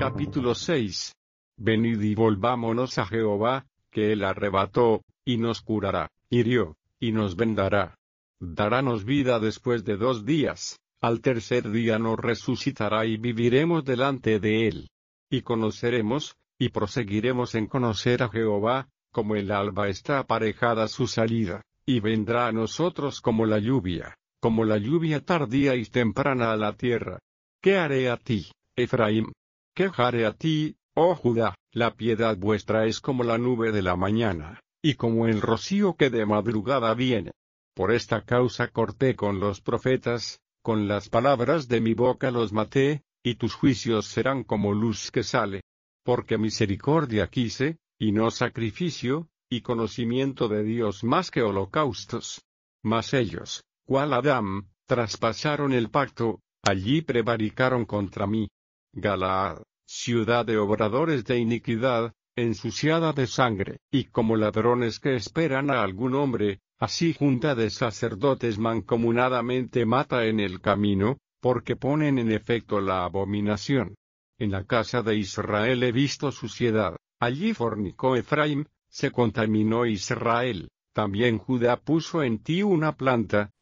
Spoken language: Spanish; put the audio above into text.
Capítulo 6. Venid y volvámonos a Jehová, que él arrebató, y nos curará, hirió, y nos vendará. Darános vida después de 2 días, al tercer día nos resucitará y viviremos delante de él. Y conoceremos, y proseguiremos en conocer a Jehová, como el alba está aparejada a su salida, y vendrá a nosotros como la lluvia tardía y temprana a la tierra. ¿Qué haré a ti, Efraín? ¿Qué haré a ti, oh Judá? La piedad vuestra es como la nube de la mañana, y como el rocío que de madrugada viene. Por esta causa corté con los profetas, con las palabras de mi boca los maté, y tus juicios serán como luz que sale. Porque misericordia quise, y no sacrificio, y conocimiento de Dios más que holocaustos. Mas ellos, cual Adán, traspasaron el pacto, allí prevaricaron contra mí. Galaad, ciudad de obradores de iniquidad, ensuciada de sangre, y como ladrones que esperan a algún hombre, así junta de sacerdotes mancomunadamente mata en el camino, porque ponen en efecto la abominación. En la casa de Israel he visto suciedad, allí fornicó Efraín, se contaminó Israel. También Judá puso en ti una planta,